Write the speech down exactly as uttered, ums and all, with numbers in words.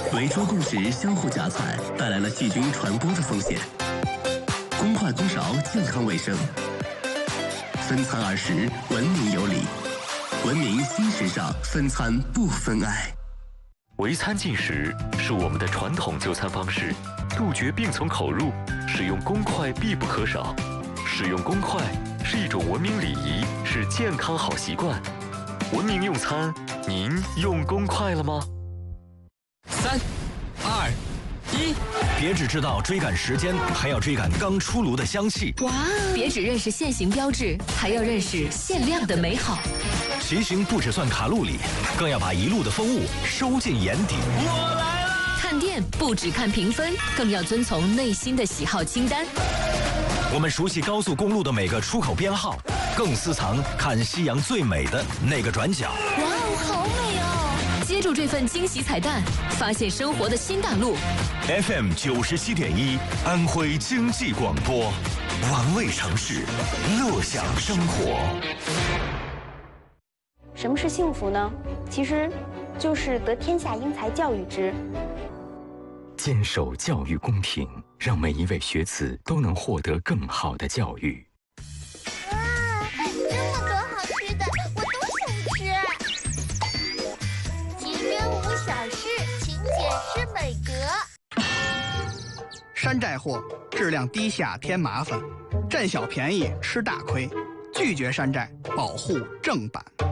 围桌共食，相互夹菜，带来了细菌传播的风险。公筷公勺，健康卫生。分餐而食，文明有礼。文明新时尚，分餐不分爱。 围餐进食是我们的传统就餐方式，杜绝并从口入，使用公筷必不可少。使用公筷是一种文明礼仪，是健康好习惯。文明用餐，您用公筷了吗？ 三、二、一，别只知道追赶时间，还要追赶刚出炉的香气。 哇！别只认识现行标志，还要认识限量的美好。 骑行不只算卡路里，更要把一路的风物收进眼底。 我来了！看店不只看评分，更要遵从内心的喜好清单。 我们熟悉高速公路的每个出口编号，更私藏看夕阳最美的那个转角。 哇哦，好美哦！接住这份惊喜彩蛋，发现生活的新大陆。 F M 九十七点一，安徽经济广播，玩味城市，乐享生活。 什么是幸福呢？其实，就是得天下英才教育之。 坚守教育公平，让每一位学子都能获得更好的教育。 哇，这么多好吃的，我都想吃。奇珍无小事，勤俭是美德。 山寨货，质量低下添麻烦，占小便宜吃大亏，拒绝山寨，保护正版。